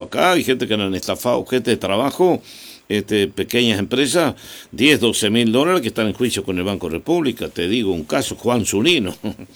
acá, hay gente que le han estafado, gente de trabajo, pequeñas empresas, 10, 12 mil dólares que están en juicio con el Banco República. Te digo un caso, Juan Zunino.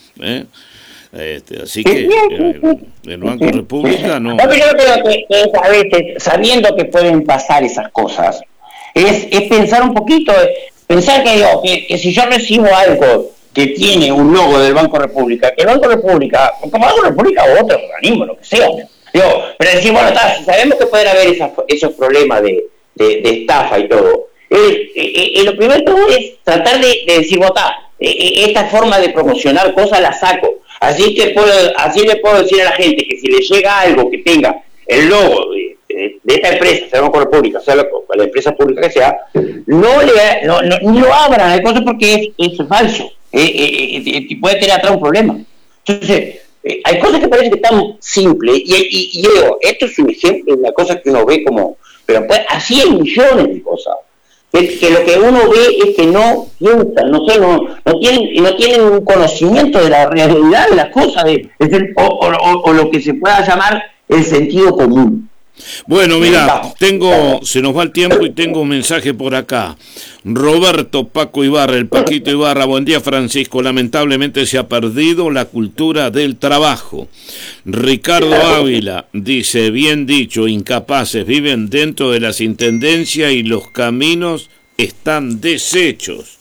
Así que el Banco República no. No, pero yo creo que a veces, sabiendo que pueden pasar esas cosas, es pensar un poquito, pensar que si yo recibo algo que tiene un logo del Banco República, que el Banco República, como Banco República o otro organismo, lo que sea, pero decir, bueno, sabemos que pueden haber esos problemas de estafa y todo. Lo primero es tratar de decir, esta forma de promocionar cosas la saco. Así le puedo decir a la gente que si le llega algo que tenga el logo de esta empresa, sea Banco República, sea la empresa pública que sea, no lo abran, hay cosas porque es falso, puede tener atrás un problema. Entonces, hay cosas que parecen que están simples, y yo, esto es un ejemplo de una cosa que uno ve como, pero pues, así hay millones de cosas. Que lo que uno ve es que no piensan, no tienen un conocimiento de la realidad de las cosas, o lo que se pueda llamar el sentido común. Bueno, mira, se nos va el tiempo y tengo un mensaje por acá. Roberto Paco Ibarra, el Paquito Ibarra, buen día Francisco, lamentablemente se ha perdido la cultura del trabajo. Ricardo Ávila dice, bien dicho, incapaces, viven dentro de las intendencias y los caminos están deshechos.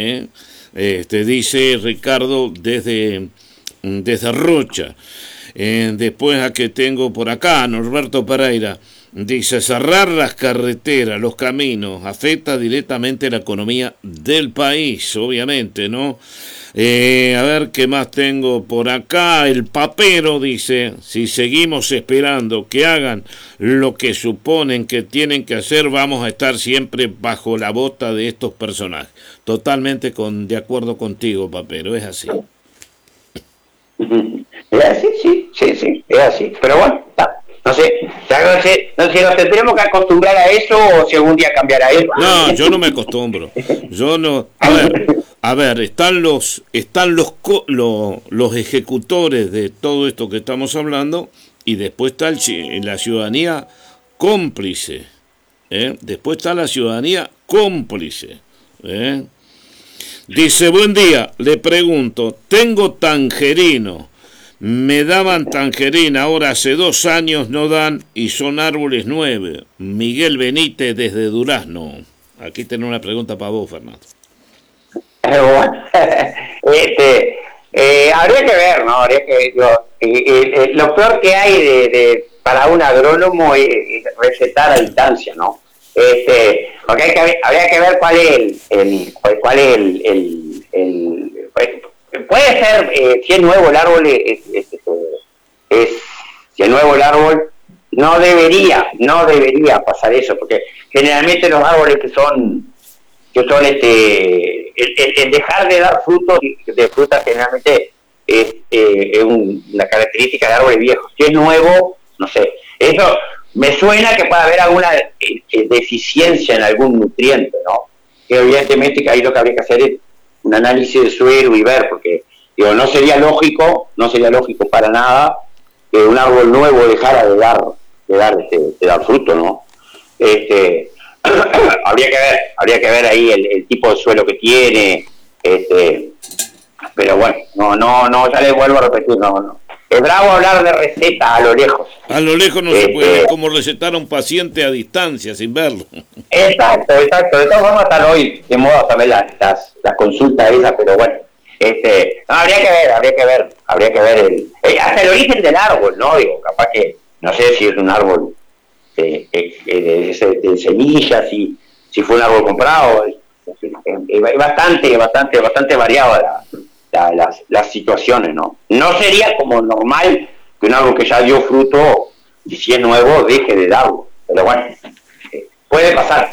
Dice Ricardo desde Rocha. Después a que tengo por acá, Norberto Pereira, dice, cerrar las carreteras, los caminos, afecta directamente la economía del país, obviamente, ¿no? A ver qué más tengo por acá. El Papero dice, si seguimos esperando que hagan lo que suponen que tienen que hacer, vamos a estar siempre bajo la bota de estos personajes. Totalmente de acuerdo contigo, Papero, es así. Es así, sí, es así. Pero bueno, no sé si nos tendremos que acostumbrar a eso o si algún día cambiará eso. No, yo no me acostumbro. Yo no. A ver, están los ejecutores de todo esto que estamos hablando y después está la ciudadanía cómplice. Después está la ciudadanía cómplice. Dice, buen día, le pregunto, tengo tangerino, me daban tangerina, ahora hace 2 años no dan y son árboles nuevos. Miguel Benítez desde Durazno. Aquí tengo una pregunta para vos, Fernando. Habría que ver, ¿no? Lo peor que hay para un agrónomo es recetar a distancia, ¿no? Porque habría que ver cuál es puede ser, si es nuevo el árbol, si es nuevo el árbol, no debería pasar eso, porque generalmente los árboles que son el dejar de dar frutos de frutas generalmente es una característica de árboles viejos. Si es nuevo, no sé, eso me suena que puede haber alguna deficiencia en algún nutriente, ¿no? Que evidentemente que ahí lo que habría que hacer es un análisis de suelo y ver, porque no sería lógico para nada que un árbol nuevo dejara de dar fruto, ¿no? habría que ver ahí el tipo de suelo que tiene, pero bueno, no, ya le vuelvo a repetir, no. Es bravo hablar de receta a lo lejos. A lo lejos no se puede, como recetar a un paciente a distancia, sin verlo. Exacto. De todas formas están hoy de moda también las consultas esas, pero bueno, habría que ver hasta el origen del árbol, ¿no? Digo, capaz que, no sé si es un árbol de semillas, si fue un árbol comprado, es bastante variado las situaciones, ¿no? No sería como normal que un árbol que ya dio fruto, y si es nuevo, deje de darlo, pero bueno, puede pasar.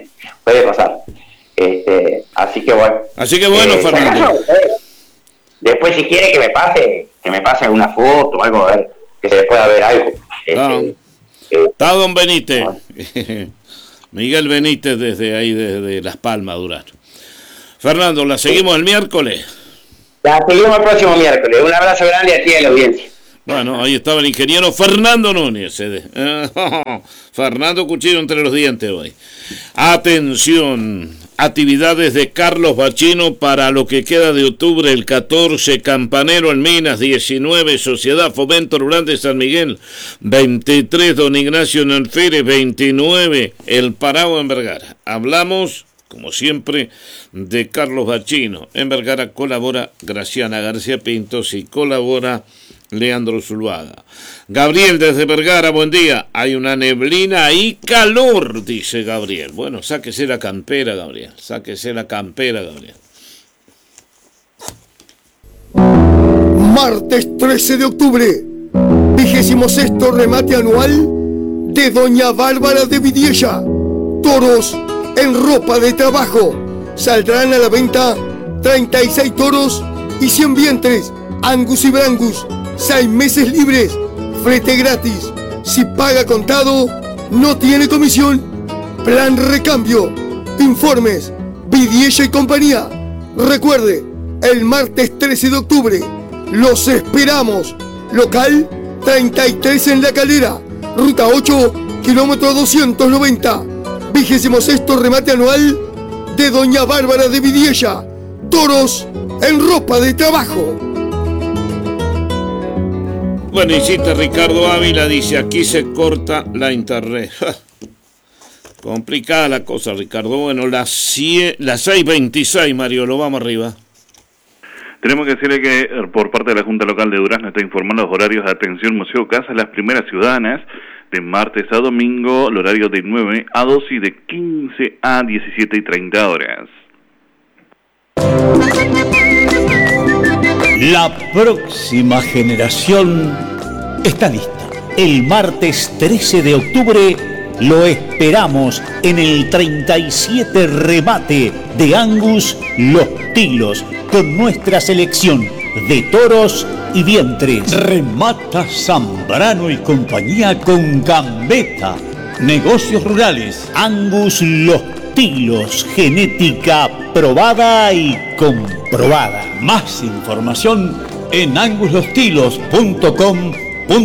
Así que bueno, Fernando. Después si quiere que me pase una foto o algo, a ver, que se le pueda ver algo. Está don Benítez. Miguel Benítez desde Las Palmas, Durazno. Fernando, ¿la seguimos el miércoles? La seguimos el próximo miércoles. Un abrazo grande a ti y a la audiencia. Bueno, ahí estaba el ingeniero Fernando Núñez. Fernando Cuchillo entre los dientes hoy. Atención, actividades de Carlos Bachino para lo que queda de octubre, el 14, Campanero en Minas, 19, Sociedad Fomento Rural de San Miguel, 23, Don Ignacio en Alférez, 29, El Parao en Vergara. Hablamos, como siempre, de Carlos Bachino. En Vergara colabora Graciana García Pintos y colabora Leandro Zuluaga. Gabriel desde Vergara, buen día. Hay una neblina y calor, dice Gabriel. Bueno, sáquese la campera, Gabriel. Sáquese la campera, Gabriel. Martes 13 de octubre, 26º remate anual de Doña Bárbara de Vidiella. Toros en ropa de trabajo. Saldrán a la venta 36 toros y 100 vientres, Angus y Brangus. 6 meses libres, frete gratis. Si paga contado, no tiene comisión. Plan recambio. Informes, Vidiella y compañía. Recuerde, el martes 13 de octubre, los esperamos. Local 33 en La Calera, ruta 8, kilómetro 290. 26º remate anual de Doña Bárbara de Vidiella. Toros en ropa de trabajo. Bueno, insiste Ricardo Ávila, dice, aquí se corta la internet. Complicada la cosa, Ricardo. Bueno, las 6:26, Mario, lo vamos arriba. Tenemos que decirle que por parte de la Junta Local de Durazno está informando los horarios de atención Museo Casa Las Primeras Ciudadanas, de martes a domingo, el horario de 9 a 2 y de 15 a 17:30 horas. La próxima generación está lista. El martes 13 de octubre lo esperamos en el 37 remate de Angus Los Tilos, con nuestra selección de toros y vientres. Remata Zambrano y compañía con Gambetta. Negocios rurales. Angus Los Tilos, genética probada y comprobada. Más información en anguslostilos.com.uy.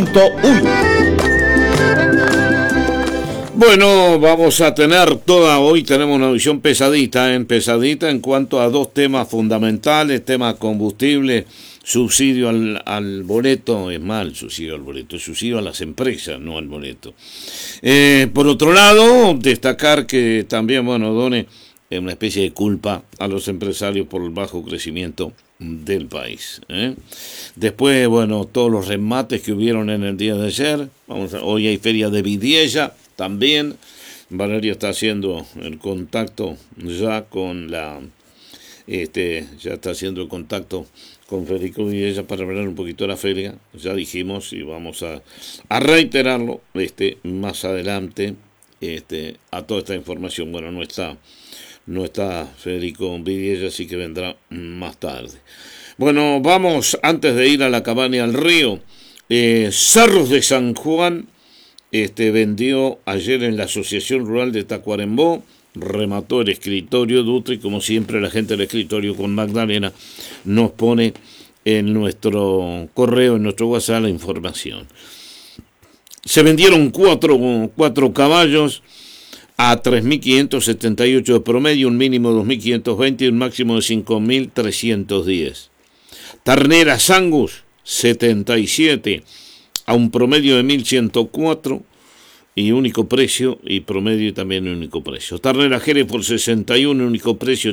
Bueno, vamos a tener hoy tenemos una visión pesadita en cuanto a dos temas fundamentales, tema combustible, subsidio al boleto, es mal subsidio al boleto, es subsidio a las empresas, no al boleto. Por otro lado, destacar que también, done una especie de culpa a los empresarios por el bajo crecimiento del país. Después, todos los remates que hubieron en el día de ayer, hoy hay feria de Vidiella también. Valeria está haciendo el contacto ya con ya está haciendo el contacto con Federico Vidiella para hablar un poquito de la feria. Ya dijimos y vamos a reiterarlo más adelante a toda esta información. Bueno, no está Federico Vidiella, así que vendrá más tarde. Bueno, vamos, antes de ir a la cabaña al río, Cerros de San Juan vendió ayer en la Asociación Rural de Tacuarembó, remató el escritorio Dutra, y como siempre la gente del escritorio con Magdalena nos pone en nuestro correo, en nuestro WhatsApp, la información. Se vendieron cuatro caballos a 3.578 de promedio, un mínimo de 2.520 y un máximo de 5.310. Terneras Angus, 77, a un promedio de 1.104 y único precio, y promedio también único precio. Terneras Jerez por 61, único precio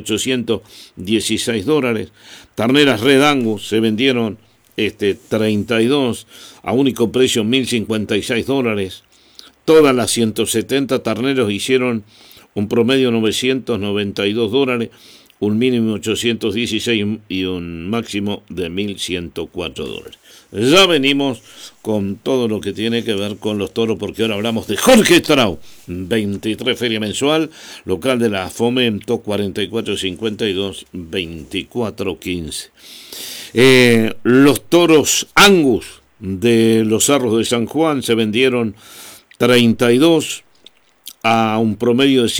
$816. Terneras Red Angus se vendieron 32 a único precio $1.056. Todas las 170 terneros hicieron un promedio de $992, un mínimo de 816 y un máximo de $1.104. Ya venimos con todo lo que tiene que ver con los toros, porque ahora hablamos de Jorge Strauss, 23 feria mensual, local de la Fomento 4452-2415. Los toros Angus de los Cerros de San Juan se vendieron 32 a un promedio de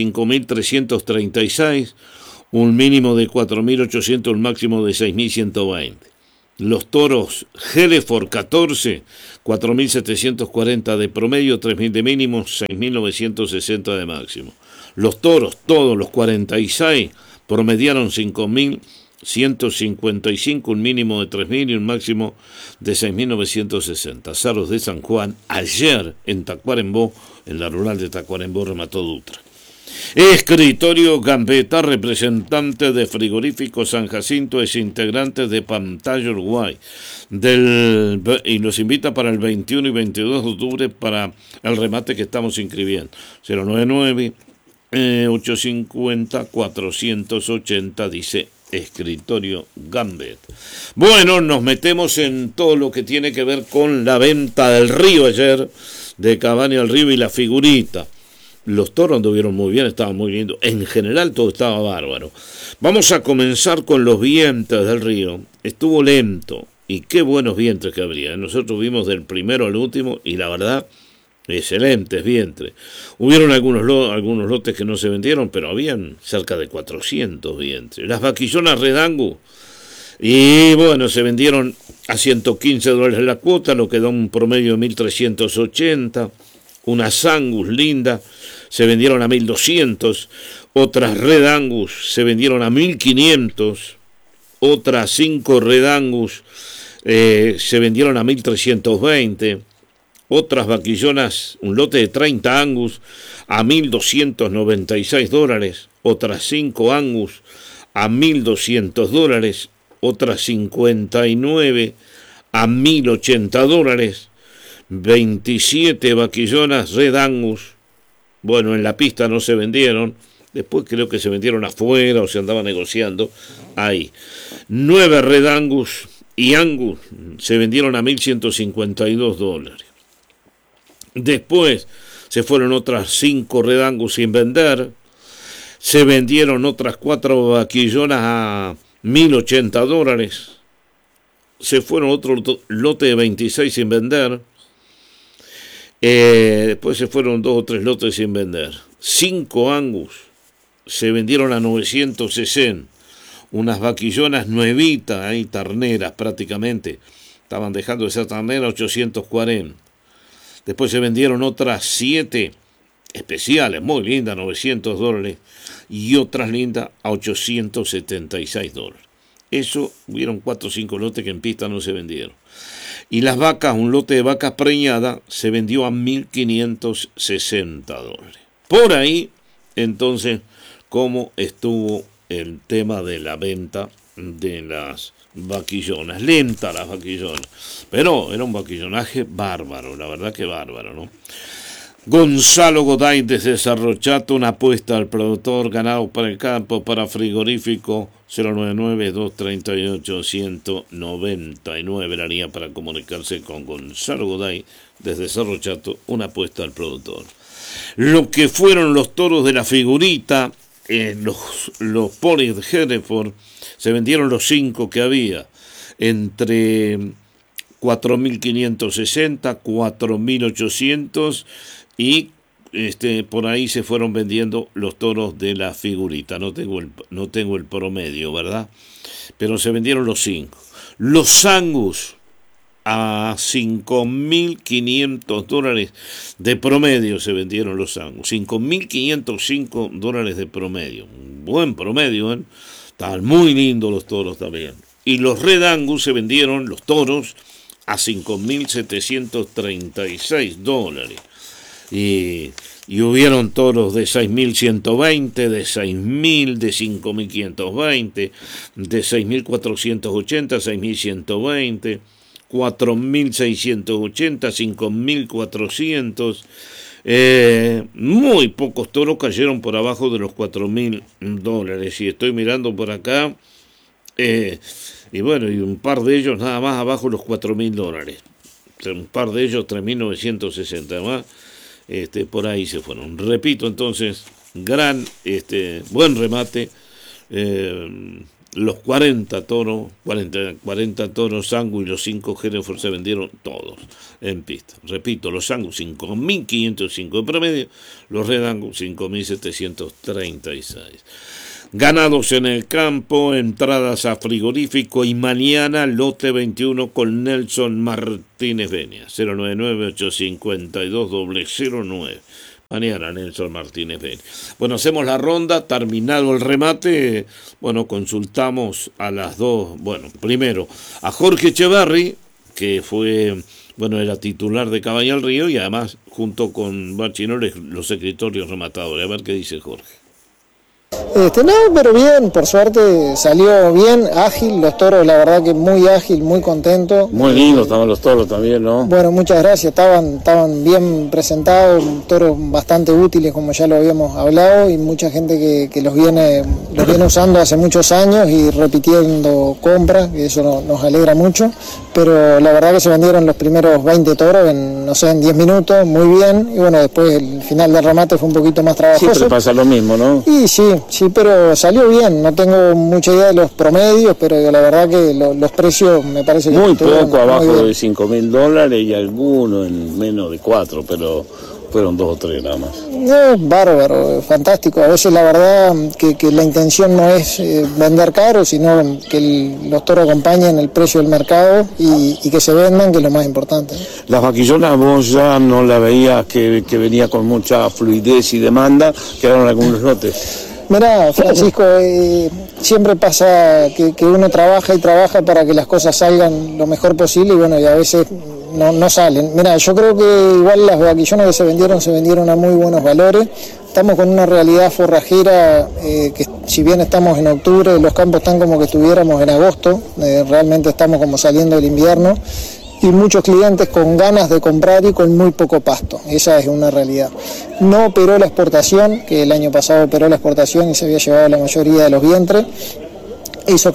5.336, un mínimo de 4.800, un máximo de 6.120. Los toros Hereford 14, 4.740 de promedio, 3.000 de mínimo, 6.960 de máximo. Los toros, todos los 46, promediaron 5.155, un mínimo de 3.000 y un máximo de 6.960. Zaros de San Juan, ayer en Tacuarembó, en la rural de Tacuarembó, remató Dutra. Escritorio Gambetta, representante de Frigorífico San Jacinto, es integrante de Pantalla Uruguay, y los invita para el 21 y 22 de octubre para el remate que estamos inscribiendo. 099-850-480, dice Escritorio Gambetta. Bueno, nos metemos en todo lo que tiene que ver con la venta del Río ayer, de Cabaña al Río y la figurita. Los toros anduvieron muy bien, estaban muy lindos. En general todo estaba bárbaro. Vamos a comenzar con los vientres del Río. Estuvo lento y qué buenos vientres que habría. Nosotros vimos del primero al último y la verdad, excelentes vientres. Hubieron algunos lotes que no se vendieron, pero habían cerca de 400 vientres. Las vaquillonas Redangu, y bueno, se vendieron a $115 la cuota, lo que da un promedio de 1.380. Unas Angus lindas se vendieron a 1.200, otras Red Angus se vendieron a 1.500, otras 5 Red Angus se vendieron a 1.320, otras vaquillonas, un lote de 30 Angus a $1.296, otras 5 Angus a $1.200, otras 59 a $1.080, 27 vaquillonas Red Angus, bueno, en la pista no se vendieron, después creo que se vendieron afuera o se andaba negociando ahí. 9 Red Angus y Angus se vendieron a $1.152. Después se fueron otras 5 Red Angus sin vender, se vendieron otras 4 vaquillonas a $1.080, se fueron otro lote de 26 sin vender. Después se fueron 2 o 3 lotes sin vender. 5 Angus se vendieron a 960. Unas vaquillonas nuevitas, ahí terneras prácticamente. Estaban dejando de ser terneras 840. Después se vendieron otras 7 especiales, muy lindas, $900. Y otras lindas a $876. Eso, hubieron 4 o 5 lotes que en pista no se vendieron. Y las vacas, un lote de vacas preñadas, se vendió a $1.560. Por ahí, entonces, cómo estuvo el tema de la venta de las vaquillonas. Lenta las vaquillonas, pero era un vaquillonaje bárbaro, la verdad que bárbaro, ¿no? Gonzalo Goday desde Cerro Chato, una apuesta al productor, ganado para el campo, para frigorífico, 099-238-199, la línea para comunicarse con Gonzalo Goday desde Cerro Chato, una apuesta al productor. Lo que fueron los toros de la figurita, los polis de Hereford, se vendieron los 5 que había, entre 4.560, 4.800 y por ahí se fueron vendiendo los toros de la figurita. No tengo el promedio, ¿verdad? Pero se vendieron los 5. Los Angus a $5.500 de promedio se vendieron los Angus. $5.505 de promedio. Un buen promedio, ¿eh? Estaban muy lindos los toros también. Y los Red Angus se vendieron, los toros, a $5.736. Y hubieron toros de 6.120, de 6.000, de 5.520, de 6.480, 6.120, 4.680, 5.400. Muy pocos toros cayeron por abajo de los $4.000. Y estoy mirando por acá, y bueno, y un par de ellos nada más abajo de los $4.000. Un par de ellos 3.960 más. Por ahí se fueron. Repito, entonces, buen remate. Los 40 toros Angus y los 5 Hereford se vendieron todos en pista. Repito, los Angus 5.505 en promedio, los Red Angus 5.736. Ganados en el campo, entradas a frigorífico y mañana lote 21 con Nelson Martínez Benia. 099-852-009. Mañana Nelson Martínez Benia. Bueno, hacemos la ronda, terminado el remate. Bueno, consultamos a las dos. Bueno, primero a Jorge Echeverri, que fue, bueno, era titular de Cabaña al Río y además junto con Bachino los escritorios rematadores. A ver qué dice Jorge. No, pero bien, por suerte salió bien, ágil, los toros la verdad que muy ágil, muy contento. Muy lindos estaban los toros también, ¿no? Bueno, muchas gracias, estaban bien presentados, toros bastante útiles como ya lo habíamos hablado y mucha gente que los viene usando hace muchos años y repitiendo compras, y eso nos alegra mucho, pero la verdad que se vendieron los primeros 20 toros en 10 minutos, muy bien, y bueno, después el final del remate fue un poquito más trabajoso. Siempre pasa lo mismo, ¿no? Y sí, pero salió bien, no tengo mucha idea de los promedios, pero la verdad que los precios me parece que... Muy poco abajo de $5.000 y algunos en menos de 4, pero fueron 2 o 3 nada más. Bárbaro, fantástico. A veces la verdad que la intención no es vender caro, sino que los toros acompañen el precio del mercado y que se vendan, que es lo más importante. Las vaquillonas vos ya no la veías que venía con mucha fluidez y demanda, quedaron algunos lotes. Mirá, Francisco, siempre pasa que uno trabaja y trabaja para que las cosas salgan lo mejor posible y bueno, y a veces no salen. Mirá, yo creo que igual las vaquillonas que se vendieron a muy buenos valores. Estamos con una realidad forrajera que si bien estamos en octubre, los campos están como que estuviéramos en agosto, realmente estamos como saliendo del invierno. Y muchos clientes con ganas de comprar y con muy poco pasto, esa es una realidad. No operó la exportación, que el año pasado operó la exportación y se había llevado la mayoría de los vientres, hizo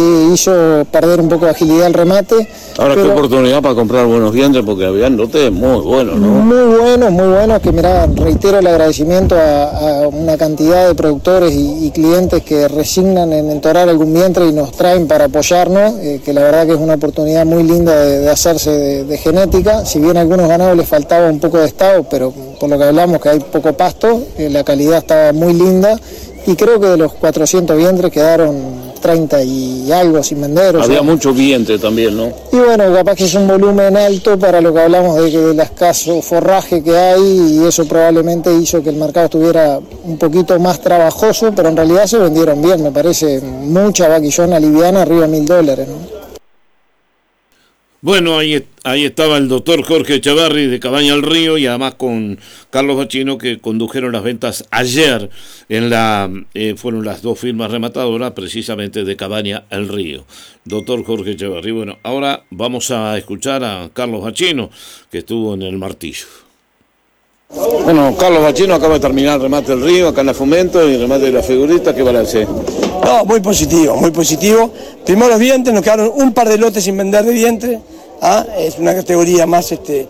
perder un poco de agilidad el remate. Ahora qué oportunidad para comprar buenos vientres porque habían lotes muy buenos, ¿no? Muy buenos, que mirá, reitero el agradecimiento a una cantidad de productores y clientes que resignan en entorar algún vientre y nos traen para apoyarnos, que la verdad que es una oportunidad muy linda de hacerse de genética, si bien a algunos ganados les faltaba un poco de estado, pero por lo que hablamos que hay poco pasto, la calidad estaba muy linda y creo que de los 400 vientres quedaron 30 y algo sin vender. Había mucho vientre también, ¿no? Y bueno, capaz que es un volumen alto para lo que hablamos del escaso forraje que hay y eso probablemente hizo que el mercado estuviera un poquito más trabajoso, pero en realidad se vendieron bien, me parece mucha vaquillona liviana arriba de $1.000, ¿no? Bueno, ahí estaba el doctor Jorge Echeverri de Cabaña al Río y además con Carlos Bachino que condujeron las ventas ayer fueron las dos firmas rematadoras precisamente de Cabaña al Río. Doctor Jorge Echeverri. Bueno, ahora vamos a escuchar a Carlos Bachino que estuvo en el Martillo. Bueno, Carlos Bachino acaba de terminar el remate del Río, acá en la Fomento y el remate de la figurita, ¿qué balance? No, muy positivo, muy positivo. Primero los vientres, nos quedaron un par de lotes sin vender de vientre, es una categoría más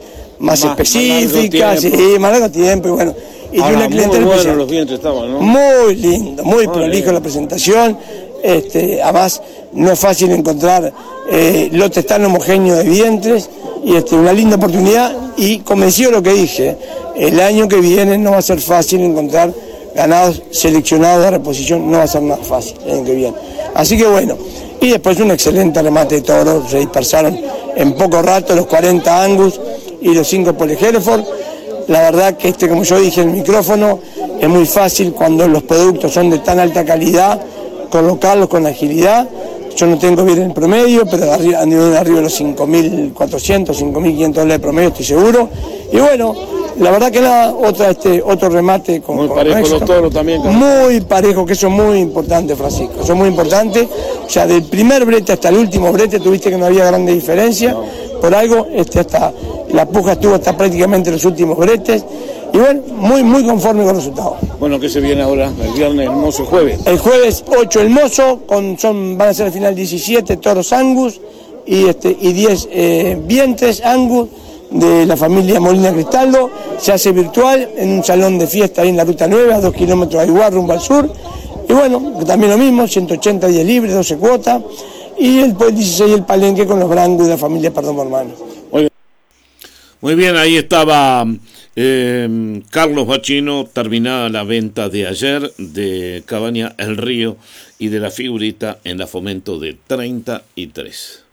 específica, más largo tiempo y bueno. Y ahora, una clientela muy buenos los vientres estaban, ¿no? Muy lindo, muy prolijo la presentación, además no es fácil encontrar lotes tan homogéneos de vientres y una linda oportunidad y convencido de lo que dije, el año que viene no va a ser fácil encontrar ganados seleccionados de reposición, no va a ser nada fácil el año que viene. Así que bueno, y después un excelente remate de toros, se dispersaron en poco rato los 40 Angus y los 5 Paul Hereford. La verdad que como yo dije en el micrófono, es muy fácil cuando los productos son de tan alta calidad, colocarlos con agilidad. Yo no tengo bien el promedio, pero arriba de los 5.400, 5.500 de promedio estoy seguro. Y bueno, la verdad que otro remate con muy parejo los toros también. Muy parejo, que eso es muy importante, Francisco. Eso es muy importante. O sea, del primer brete hasta el último brete tuviste que no había grande diferencia. No. Por algo, hasta la puja estuvo hasta prácticamente los últimos bretes. Y bueno, muy conforme con el resultado. Bueno, ¿qué se viene ahora? El viernes, el mozo, jueves. El jueves 8 el mozo, van a ser al final 17 toros Angus y 10 vientres Angus de la familia Molina Cristaldo. Se hace virtual en un salón de fiesta ahí en la Ruta 9, a 2 kilómetros de Aiguar, rumbo al sur. Y bueno, también lo mismo, 180 días libres, 12 cuotas. Y el 16 el palenque con los Brangus de la familia Perdón Hermano. Muy bien, ahí estaba Carlos Bachino, terminada la venta de ayer de Cabaña El Río y de la figurita en la Fomento de 33.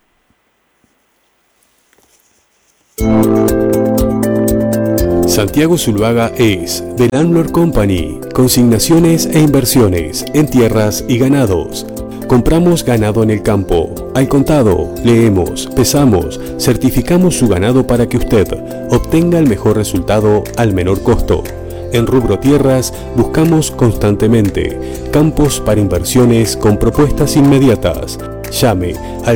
Santiago Zuluaga es The Landlord Company, consignaciones e inversiones en tierras y ganados. Compramos ganado en el campo, al contado, leemos, pesamos, certificamos su ganado para que usted obtenga el mejor resultado al menor costo. En rubro tierras buscamos constantemente campos para inversiones con propuestas inmediatas. Llame al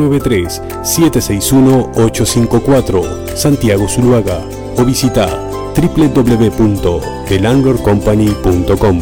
093-761-854 Santiago Zuluaga o visita www.thelandlordcompany.com.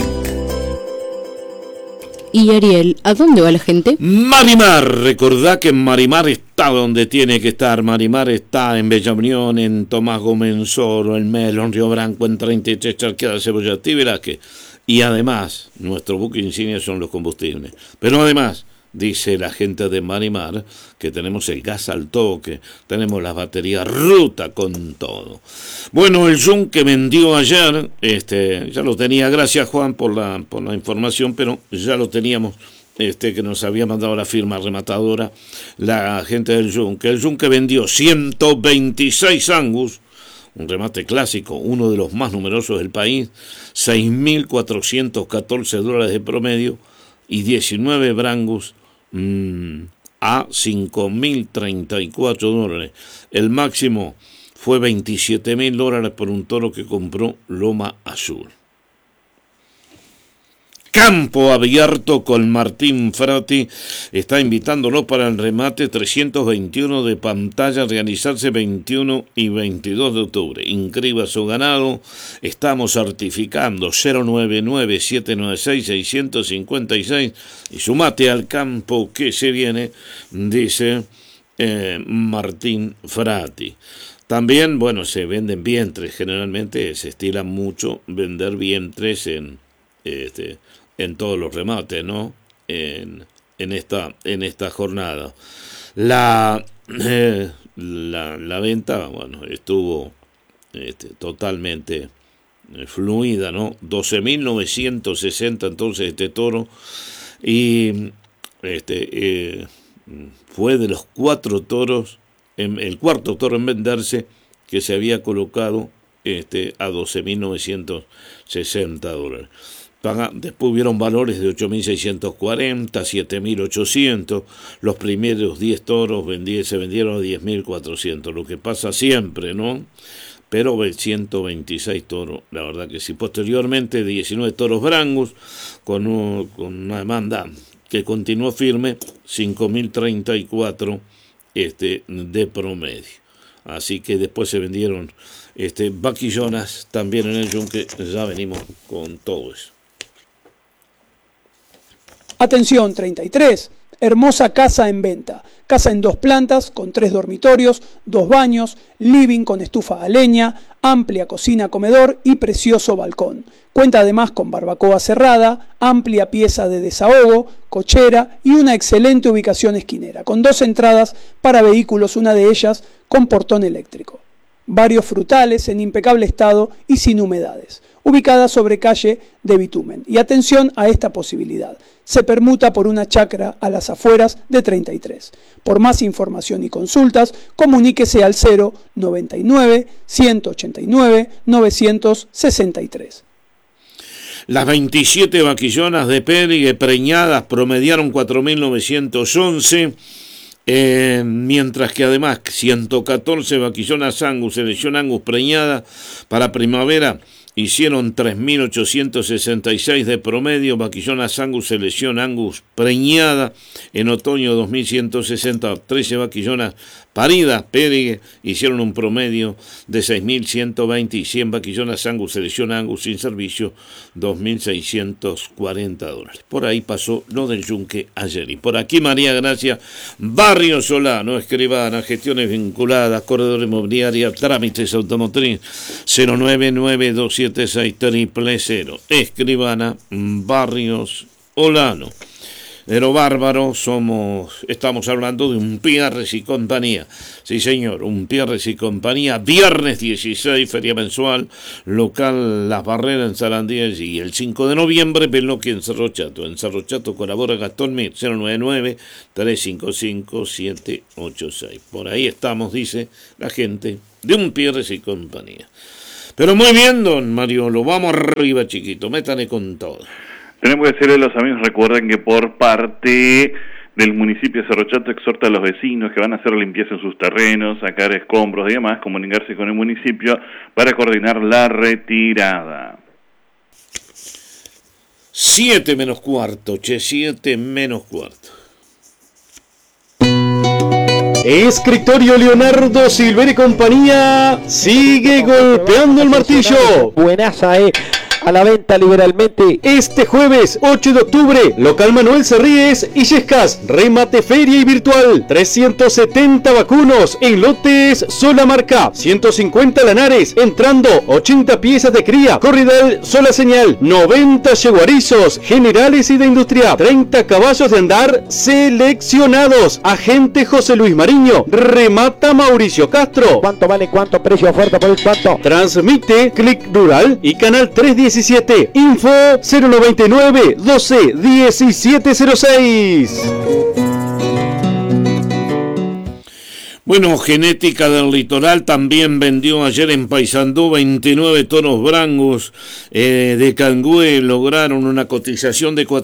Y Ariel, ¿a dónde va la gente? Marimar, recordá que Marimar está donde tiene que estar. Marimar está en Bella Unión, en Tomás Gómez Soro, en Melo, en Río Branco, en 33 Charqueada, Cebollati y Velázquez. Y además, nuestro buque insignia son los combustibles. Pero además, dice la gente de Marimar, que tenemos el gas al toque, tenemos las baterías ruta con todo. Bueno, el Zoom que vendió ayer, ya lo tenía, gracias Juan por la información, pero ya lo teníamos, que nos había mandado la firma rematadora, la gente del Zoom, que el Zoom que vendió 126 Angus, un remate clásico, uno de los más numerosos del país, $6.414 de promedio y 19 Brangus a $5.034. El máximo fue $27.000 por un toro que compró Loma Azul. Campo Abierto con Martín Frati está invitándolo para el remate 321 de pantalla a realizarse 21 y 22 de octubre. Inscriba su ganado, estamos certificando 099-796-656 y sumate al campo que se viene, dice Martín Frati. También, bueno, se venden vientres, generalmente se estila mucho vender vientres en todos los remates, ¿no? En esta jornada. La venta, bueno, estuvo totalmente fluida, ¿no? 12.960 entonces este toro y fue de los 4 toros, el cuarto toro en venderse que se había colocado a $12.960. Después hubieron valores de 8.640, 7.800. Los primeros 10 toros se vendieron a 10.400. Lo que pasa siempre, ¿no? Pero 126 toros, la verdad que sí. Posteriormente 19 toros Brangus con una demanda que continuó firme, 5.034 de promedio. Así que después se vendieron vaquillonas también en el yunque. Ya venimos con todo eso. Atención, 33. Hermosa casa en venta. Casa en 2 plantas, con 3 dormitorios, 2 baños, living con estufa a leña, amplia cocina-comedor y precioso balcón. Cuenta además con barbacoa cerrada, amplia pieza de desahogo, cochera y una excelente ubicación esquinera, con 2 entradas para vehículos, una de ellas con portón eléctrico. Varios frutales en impecable estado y sin humedades. Ubicada sobre calle de bitumen. Y atención a esta posibilidad. Se permuta por una chacra a las afueras de 33. Por más información y consultas, comuníquese al 099-189-963. Las 27 vaquillonas de Périgue preñadas promediaron 4.911, mientras que además 114 vaquillonas Angus, selección Angus preñada para primavera, hicieron 3.866 de promedio. Vaquillonas Angus, selección Angus preñada en otoño 2.160. 13 vaquillonas paridas Périgue hicieron un promedio de 6.120 y 100 vaquillonas Angus, selección Angus sin servicio, $2.640. Por ahí pasó lo del yunque ayer. Y por aquí María Gracia Barrio Solano, escribana, gestiones vinculadas, corredor inmobiliaria, trámites automotriz, 099-276-000. Escribana Barrios Solano. Pero bárbaro, estamos hablando de un Pierres y compañía. Sí, señor, un Pierres y compañía. Viernes 16, feria mensual, local Las Barreras en Sarandí. Y el 5 de noviembre, Peloqui en Cerro Chato. En Cerro Chato colabora Gastón Mir, 099-355-786. Por ahí estamos, dice la gente de un Pierres y compañía. Pero muy bien, don Mariolo, vamos arriba, chiquito, métale con todo. Tenemos que decirle a los amigos, recuerden que por parte del municipio de Cerro Chato exhorta a los vecinos que van a hacer limpieza en sus terrenos, sacar escombros y demás, comunicarse con el municipio para coordinar la retirada. 7 menos cuarto, 7 menos cuarto. Escritorio Leonardo Silver y compañía sigue golpeando el martillo. Buenaza, a la venta liberalmente. Este jueves 8 de octubre, local Manuel Cerríes y Yescas, remate feria y virtual, 370 vacunos en lotes sola marca, 150 lanares, entrando 80 piezas de cría, corridal sola señal, 90 yeguarizos, generales y de industria, 30 caballos de andar seleccionados. Agente José Luis Mariño, remata Mauricio Castro. ¿Cuánto vale? ¿Cuánto? Precio, oferta por el cuánto. Transmite Click Rural y Canal 317. Info 099 12 1706. Bueno, Genética del Litoral también vendió ayer en Paysandú 29 toros brangos de cangüe. Lograron una cotización de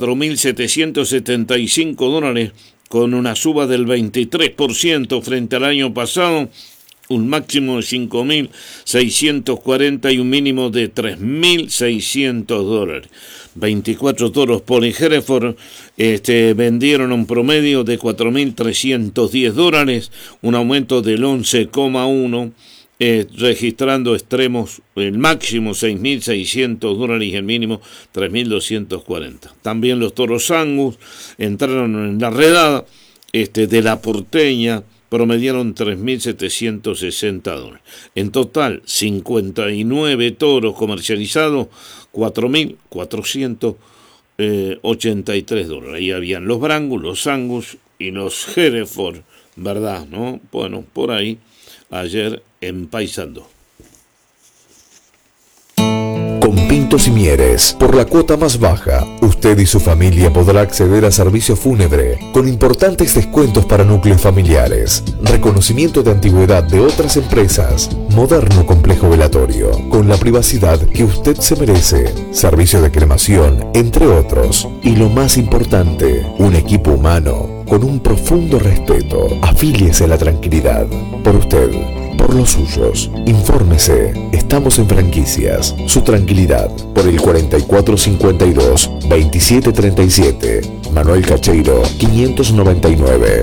$4.775 con una suba del 23% frente al año pasado. Un máximo de $5.640 y un mínimo de $3.600. 24 toros por Hereford vendieron un promedio de $4.310, un aumento del 11,1%, registrando extremos, el máximo $6.600 y el mínimo $3.240. También los toros Angus entraron en la redada de la Porteña, promediaron $3.760. En total, 59 toros comercializados, $4.483. Ahí habían los Brangus, los Angus y los Hereford, ¿verdad? ¿No? Bueno, por ahí, ayer en Paysandú. Con Pintos y Mieres, por la cuota más baja, usted y su familia podrá acceder a servicio fúnebre con importantes descuentos para núcleos familiares, reconocimiento de antigüedad de otras empresas, moderno complejo velatorio, con la privacidad que usted se merece, servicio de cremación, entre otros. Y lo más importante, un equipo humano con un profundo respeto. Afíliese a la tranquilidad. Por usted, por los suyos. Infórmese. Estamos en franquicias. Su tranquilidad. Por el 4452-2737. Manuel Cacheiro, 599.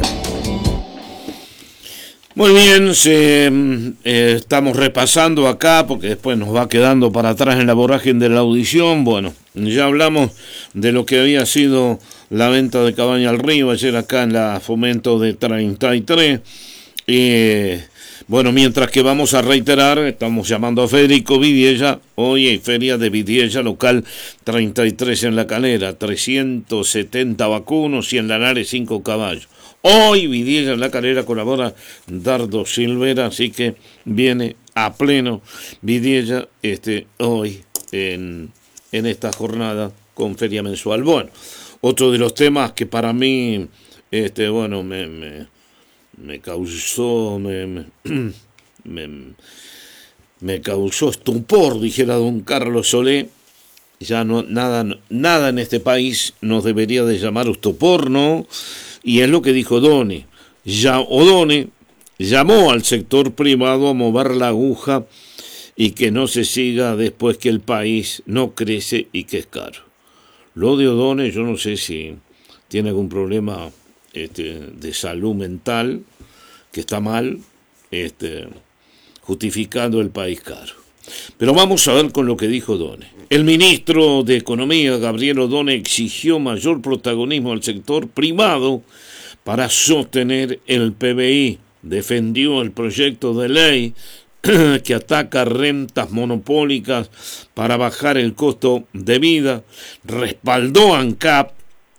Muy bien, estamos repasando acá porque después nos va quedando para atrás en la vorágine de la audición. Bueno, ya hablamos de lo que había sido la venta de Cabaña al Río ayer acá en la Fomento de 33. Bueno, mientras que vamos a reiterar, estamos llamando a Federico Vidiella. Hoy hay feria de Vidiella, local 33 en La Calera, 370 vacunos, 100 lanares, 5 caballos. Hoy Vidiella en La Calera colabora Dardo Silvera, así que viene a pleno Vidiella hoy en esta jornada con feria mensual. Bueno, otro de los temas que para mí, bueno, me causó me causó estupor, dijera don Carlos Solé. Ya no nada en este país nos debería de llamar estupor, ¿no? Y es lo que dijo O'Donnell. O'Donnell llamó al sector privado a mover la aguja y que no se siga después que el país no crece y que es caro. Lo de O'Donnell, yo no sé si tiene algún problema de salud mental, que está mal, justificando el país caro. Pero vamos a ver con lo que dijo O'Donnell. El ministro de Economía, Gabriel O'Donnell, exigió mayor protagonismo al sector privado para sostener el PBI. Defendió el proyecto de ley que ataca rentas monopólicas para bajar el costo de vida. Respaldó a ANCAP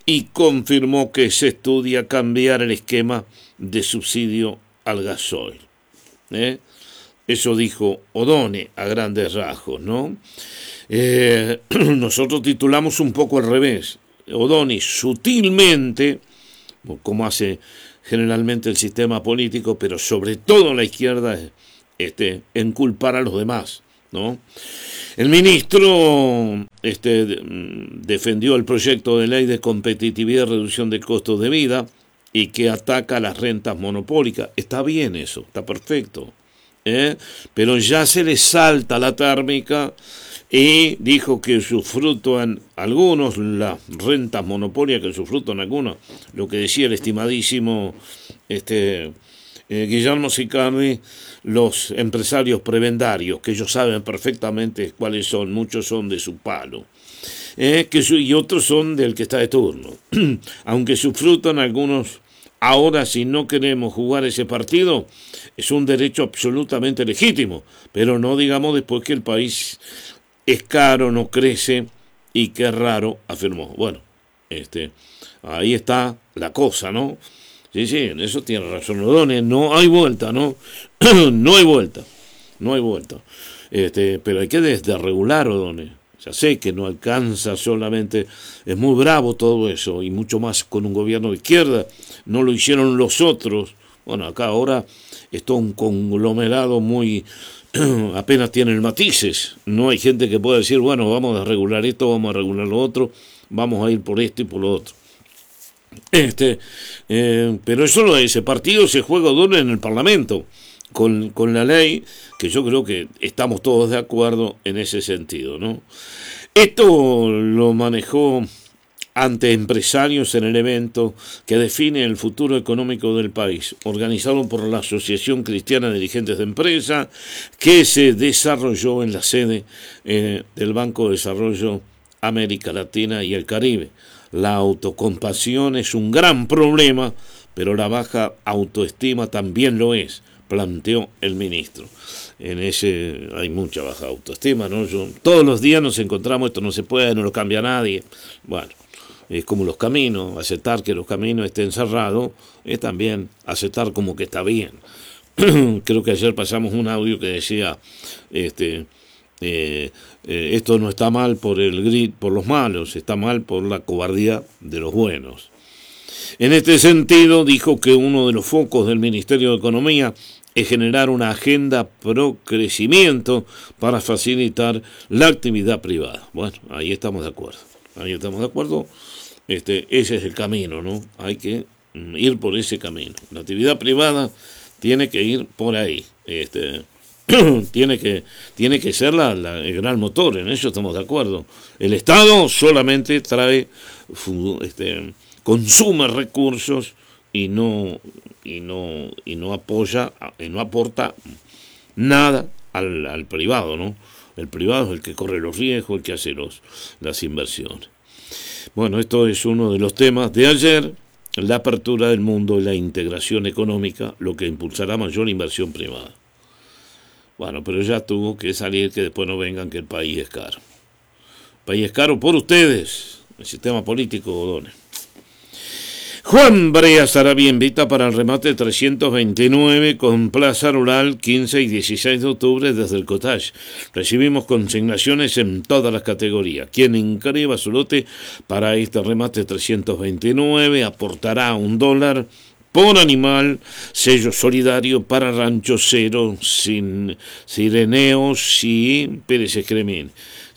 y confirmó que se estudia cambiar el esquema de subsidio al gasoil. Eso dijo O'Donnell a grandes rasgos, ¿no? Nosotros titulamos un poco al revés. O'Donnell sutilmente, como hace generalmente el sistema político, pero sobre todo la izquierda, enculpar a los demás, ¿no? El ministro defendió el proyecto de ley de competitividad y reducción de costos de vida y que ataca las rentas monopólicas. Está bien eso, está perfecto, pero ya se le salta la térmica y dijo que usufructúan algunos, las rentas monopólicas que usufructúan algunos, lo que decía el estimadísimo Guillermo Sicardi, los empresarios prebendarios, que ellos saben perfectamente cuáles son, muchos son de su palo, y otros son del que está de turno. Aunque sufrutan algunos, ahora si no queremos jugar ese partido, es un derecho absolutamente legítimo, pero no digamos después que el país es caro, no crece, y qué raro, afirmó. Bueno, ahí está la cosa, ¿no? Sí, en eso tiene razón O'Donnell, no hay vuelta, ¿no? no hay vuelta. Pero hay que desregular O'Donnell. Ya sé que no alcanza solamente, es muy bravo todo eso, y mucho más con un gobierno de izquierda, no lo hicieron los otros. Bueno, acá ahora es todo un conglomerado muy, apenas tienen matices, no hay gente que pueda decir, bueno, vamos a regular esto, vamos a regular lo otro, vamos a ir por esto y por lo otro. Pero eso no es, ese partido se juega doble en el Parlamento con la ley, que yo creo que estamos todos de acuerdo en ese sentido, ¿no? Esto lo manejó ante empresarios en el evento que define el futuro económico del país, organizado por la Asociación Cristiana de Dirigentes de Empresa, que se desarrolló en la sede del Banco de Desarrollo América Latina y el Caribe. La autocompasión es un gran problema, pero la baja autoestima también lo es, planteó el ministro. En ese hay mucha baja autoestima, ¿no? Todos los días nos encontramos, esto no se puede, no lo cambia nadie. Bueno, es como los caminos, aceptar que los caminos estén cerrados es también aceptar como que está bien. Creo que ayer pasamos un audio que decía, esto no está mal por el grit, por los malos, está mal por la cobardía de los buenos. En este sentido, dijo que uno de los focos del Ministerio de Economía es generar una agenda pro crecimiento para facilitar la actividad privada. Bueno, ahí estamos de acuerdo. Ese es el camino, ¿no? Hay que ir por ese camino. La actividad privada tiene que ir por ahí. Tiene que ser el gran motor, en eso estamos de acuerdo. El Estado solamente trae, consume recursos y no apoya, no aporta nada al privado, ¿no? El privado es el que corre los riesgos, el que hace las inversiones. Bueno, esto es uno de los temas de ayer, la apertura del mundo y la integración económica, lo que impulsará mayor inversión privada. Bueno, pero ya tuvo que salir, que después no vengan que el país es caro. El país es caro por ustedes, el sistema político, O'Donnell. Juan Brea Sarabia invita para el remate 329 con Plaza Rural 15 y 16 de octubre desde el Cottage. Recibimos consignaciones en todas las categorías. Quien inscriba su lote para este remate 329 aportará $1 por animal, sello solidario para Rancho Cero, sin Sireneos y Pérez Escremín.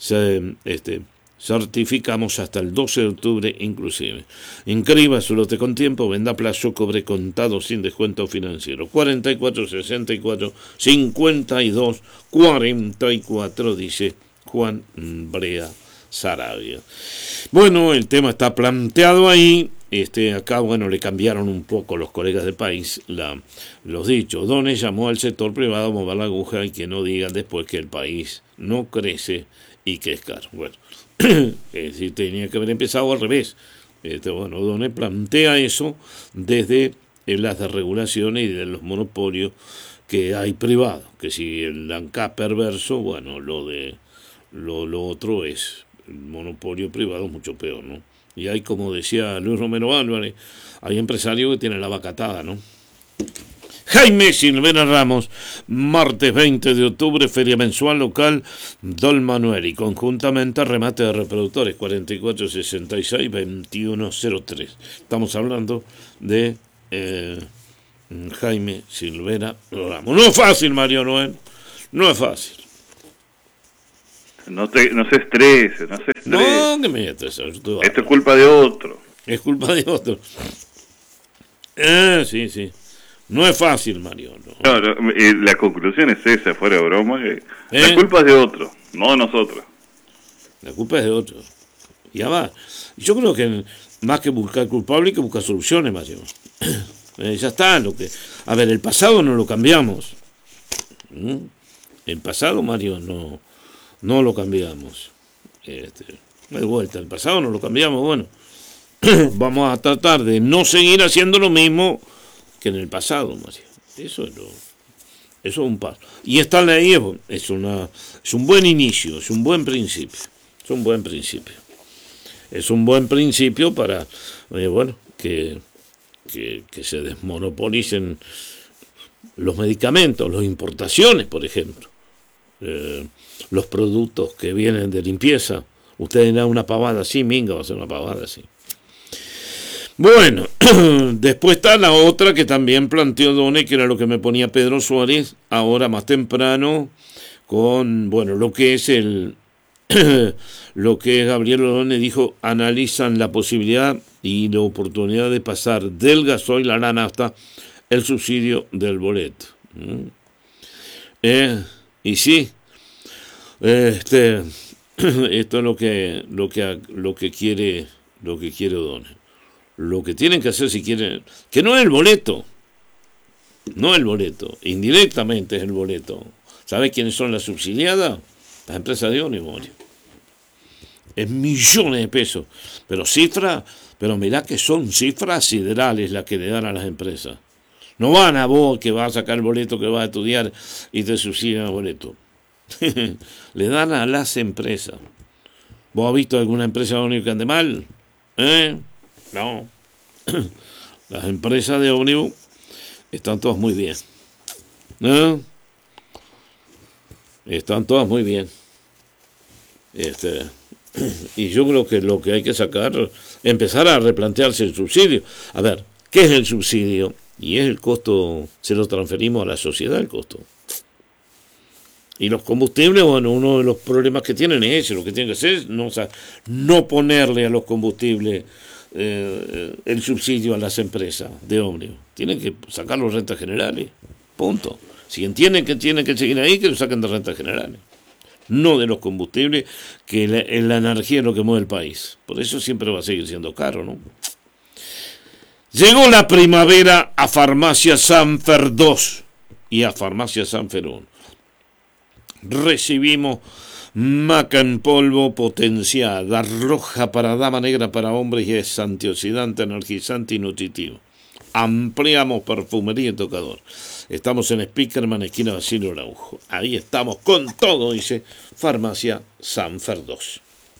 Certificamos hasta el 12 de octubre inclusive. Inscriba su lote con tiempo, venda a plazo, cobre contado sin descuento financiero. 44 64 52 44, dice Juan Brea Sarabia. Bueno, el tema está planteado ahí. Acá, bueno, le cambiaron un poco los colegas del país los dichos. O'Donnell llamó al sector privado a mover la aguja y que no digan después que el país no crece y que es caro. Bueno, es decir, tenía que haber empezado al revés. Bueno, O'Donnell plantea eso desde las desregulaciones y de los monopolios que hay privados. Que si el ANCAP perverso, bueno, lo otro es el monopolio privado mucho peor, ¿no? Y hay, como decía Luis Romero Álvarez, hay empresarios que tienen la vaca atada, ¿no? Jaime Silvera Ramos, martes 20 de octubre, feria mensual local Don Manuel y conjuntamente remate de reproductores 4466-2103. Estamos hablando de Jaime Silvera Ramos. No es fácil, Mario Noel, no es fácil. No se estrese, no se estrese. No, que me estrese. Esto es culpa de otro. Es culpa de otro. Sí. No es fácil, Mario. No, la conclusión es esa, fuera de broma, que la culpa es de otro, no de nosotros. La culpa es de otro. Y además, yo creo que más que buscar culpable hay que buscar soluciones, Mario. Ya está. A ver, el pasado no lo cambiamos. El pasado, Mario, no lo cambiamos. De vuelta, el pasado no lo cambiamos. Bueno, vamos a tratar de no seguir haciendo lo mismo que en el pasado, Mario. Eso es un paso. Y esta ley es un buen inicio, es un buen principio. Es un buen principio. Es un buen principio para, que se desmonopolicen los medicamentos, las importaciones, por ejemplo. Los productos que vienen de limpieza. Ustedes dan una pavada así, Minga va a ser una pavada así. Bueno, después está la otra que también planteó Done, que era lo que me ponía Pedro Suárez, ahora más temprano, con, lo que es lo que Gabriel Done dijo, analizan la posibilidad y la oportunidad de pasar del gasoil a la nafta el subsidio del boleto. Y sí, esto es lo que quiere Done. Lo que tienen que hacer si quieren, que no es el boleto, indirectamente es el boleto. ¿Sabe quiénes son las subsidiadas? Las empresas de ómnibus. Es millones de pesos, pero mirá que son cifras siderales las que le dan a las empresas. No van a vos que vas a sacar el boleto, que vas a estudiar y te subsidian el boleto. Le dan a las empresas. ¿Vos has visto alguna empresa ómnibus que ande mal? No. Las empresas de ómnibus están todas muy bien. Están todas muy bien. Y yo creo que lo que hay que empezar a replantearse el subsidio. A ver, ¿qué es el subsidio? Y es el costo, se lo transferimos a la sociedad el costo. Y los combustibles, uno de los problemas que tienen es ese, lo que tienen que hacer es no ponerle a los combustibles el subsidio a las empresas de ómnibus. Tienen que sacar los rentas generales, punto. Si entienden que tienen que seguir ahí, que lo saquen de rentas generales, no de los combustibles, que la energía es lo que mueve el país. Por eso siempre va a seguir siendo caro, ¿no? Llegó la primavera a Farmacia Sanfer 2 y a Farmacia Sanfer 1. Recibimos maca en polvo potenciada, roja para dama, negra para hombres y es antioxidante, energizante y nutritivo. Ampliamos perfumería y tocador. Estamos en Spickerman, esquina Basilio Araujo. Ahí estamos con todo, dice Farmacia Sanfer 2.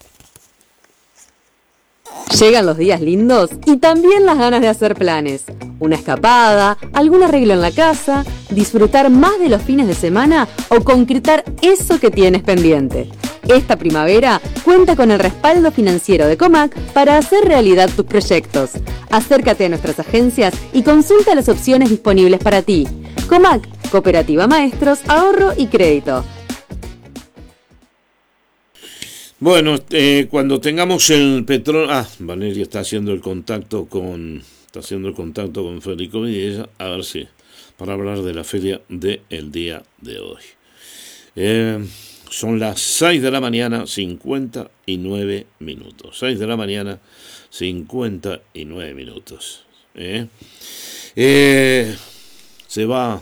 Llegan los días lindos y también las ganas de hacer planes. Una escapada, algún arreglo en la casa, disfrutar más de los fines de semana o concretar eso que tienes pendiente. Esta primavera cuenta con el respaldo financiero de Comac para hacer realidad tus proyectos. Acércate a nuestras agencias y consulta las opciones disponibles para ti. Comac, Cooperativa Maestros, Ahorro y Crédito. Bueno, cuando tengamos el petróleo... Valeria está haciendo el contacto con Federico Videla, a ver si, para hablar de la feria del día de hoy. Son las 6 de la mañana, 59 minutos. 6 de la mañana, 59 minutos. Se va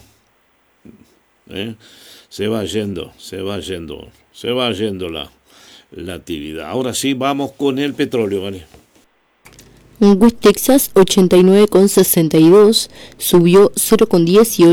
yendo la actividad. Ahora sí, vamos con el petróleo, ¿vale? West Texas 89,62 subió 0,18,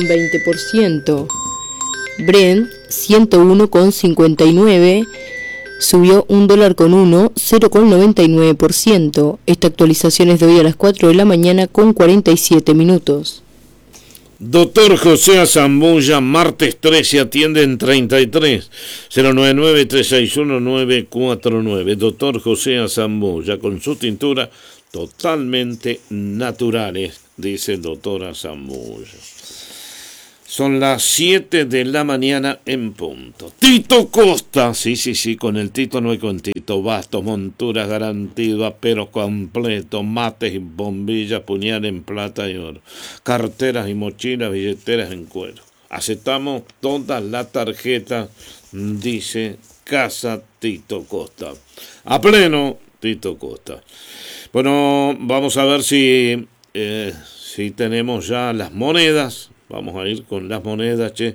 0,20%. Brent 101,59 subió $1.01, 0,99%. Esta actualización es de hoy a las 4 de la mañana con 47 minutos. Doctor José Zambulla, martes 13, atiende en 33 099 361 949. Doctor José Zambulla, con su tintura totalmente naturales, dice el doctor Zambulla. Son las 7 de la mañana en punto. Tito Costa, sí, con el Tito no hay cuentito. Bastos, monturas, garantido, aperos completo, mates y bombillas, puñal en plata y oro, carteras y mochilas, billeteras en cuero. Aceptamos todas las tarjetas, dice Casa Tito Costa. A pleno, Tito Costa. Bueno, vamos a ver si tenemos ya las monedas. Vamos a ir con las monedas, che.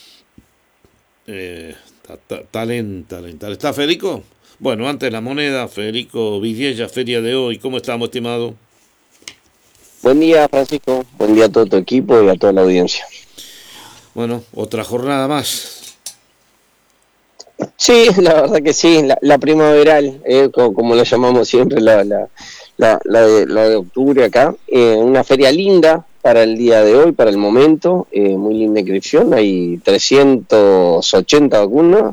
Talenta. ¿Está Federico? Bueno, antes la moneda, Federico Vidiella, feria de hoy. ¿Cómo estamos, estimado? Buen día, Francisco. Buen día a todo tu equipo y a toda la audiencia. Bueno, otra jornada más. Sí, la verdad que sí. La primaveral, como lo llamamos siempre, la de octubre acá. Una feria linda para el día de hoy, para el momento, muy linda inscripción, hay 380 vacunas,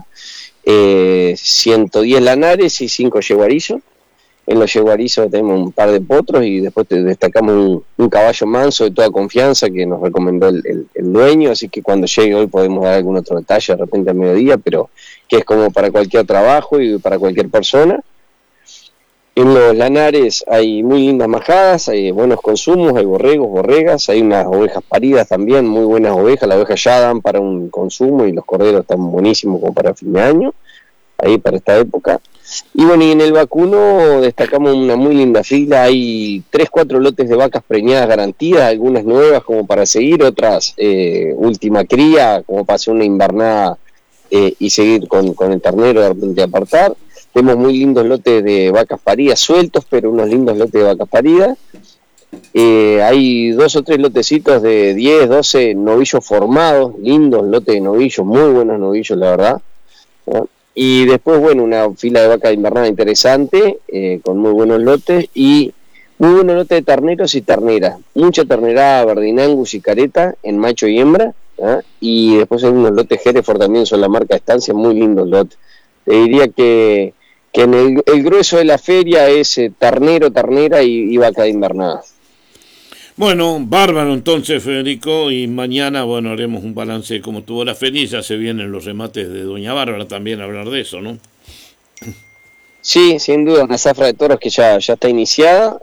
110 lanares y 5 yeguarizos. En los yeguarizos tenemos un par de potros y después destacamos un caballo manso de toda confianza que nos recomendó el dueño, así que cuando llegue hoy podemos dar algún otro detalle de repente a mediodía, pero que es como para cualquier trabajo y para cualquier persona. En los lanares hay muy lindas majadas, hay buenos consumos, hay borregos, borregas, hay unas ovejas paridas también, muy buenas ovejas, las ovejas ya dan para un consumo y los corderos están buenísimos como para fin de año, ahí para esta época. Y bueno, y en el vacuno destacamos una muy linda fila, hay 3-4 lotes de vacas preñadas garantidas, algunas nuevas como para seguir, otras última cría, como para hacer una invernada y seguir con el ternero de repente apartar. Tenemos muy lindos lotes de vacas paridas, sueltos, pero unos lindos lotes de vacas paridas. Hay 2 o 3 lotecitos de 10, 12 novillos formados, lindos lotes de novillos, muy buenos novillos, la verdad. ¿No? Y después, bueno, una fila de vacas invernada interesante, con muy buenos lotes, y muy buenos lotes de terneros y terneras. Mucha ternera, Verdinangus y careta, en macho y hembra. ¿No? Y después hay unos lotes Hereford también, son la marca Estancia, muy lindos lotes. Te diría que en el grueso de la feria es ternero, ternera y vaca de invernada. Bueno, bárbaro entonces, Federico, y mañana, bueno, haremos un balance de cómo tuvo la feria, ya se vienen los remates de Doña Bárbara también a hablar de eso, ¿no? Sí, sin duda, una zafra de toros que ya está iniciada,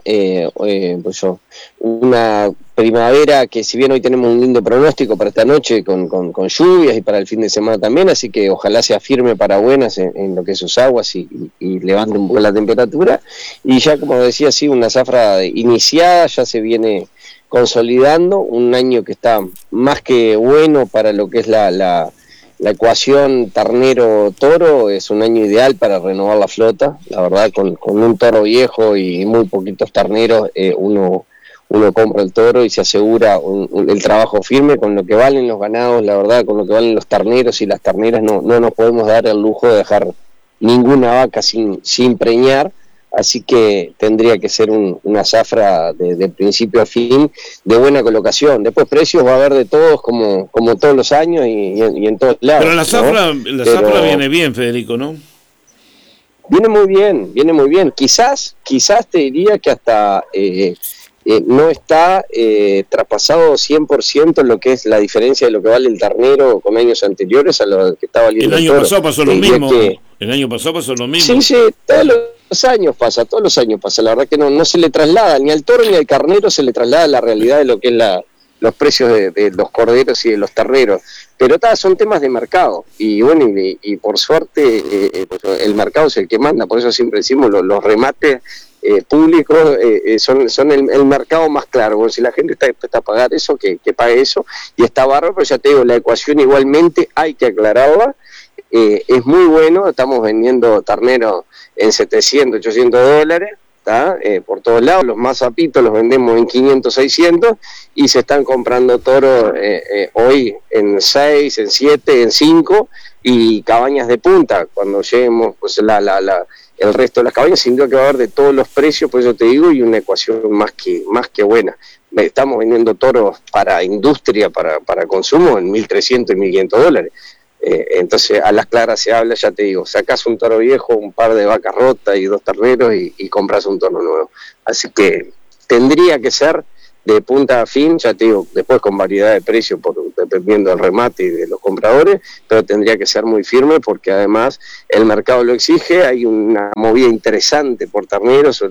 una primavera que si bien hoy tenemos un lindo pronóstico para esta noche con lluvias y para el fin de semana también, así que ojalá sea firme para buenas en lo que es sus aguas y levante un poco la temperatura, y ya como decía, sí, una zafra iniciada, ya se viene consolidando, un año que está más que bueno para lo que es la ecuación ternero-toro, es un año ideal para renovar la flota, la verdad, con un toro viejo y muy poquitos terneros, uno compra el toro y se asegura el trabajo firme con lo que valen los ganados, la verdad, con lo que valen los terneros y las terneras, no nos podemos dar el lujo de dejar ninguna vaca sin preñar, así que tendría que ser una zafra de principio a fin de buena colocación. Después precios va a haber de todos como todos los años y en todos lados. Pero la zafra viene bien, Federico, ¿no? Viene muy bien. Quizás te diría que hasta no está traspasado 100% lo que es la diferencia de lo que vale el ternero con años anteriores a lo que está valiendo el toro. El año pasado pasó lo mismo. El año pasado pasó lo mismo. Sí, todos los años pasa. La verdad que no se le traslada, ni al toro ni al carnero se le traslada la realidad de lo que es los precios de los corderos y de los terneros. Pero son temas de mercado. Y bueno, y por suerte el mercado es el que manda. Por eso siempre decimos los remates públicos son el mercado más claro. Bueno, si la gente está dispuesta a pagar eso, que pague eso. Y está bárbaro, pero ya te digo, la ecuación igualmente hay que aclararla. Es muy bueno, estamos vendiendo terneros en $700, $800, por todos lados, los más zapitos los vendemos en 500, 600 y se están comprando toros hoy en 6, en 7, en 5, y cabañas de punta, cuando lleguemos pues el resto de las cabañas, sin duda que va a haber de todos los precios, pues yo te digo, y una ecuación más que buena. Estamos vendiendo toros para industria, para consumo, en $1.300 y $1.500. Entonces, a las claras se habla, ya te digo, sacás un toro viejo, un par de vacas rotas y 2 terneros y compras un toro nuevo. Así que tendría que ser de punta a fin, ya te digo, después con variedad de precios dependiendo del remate y de los compradores, pero tendría que ser muy firme porque además el mercado lo exige, hay una movida interesante por terneros,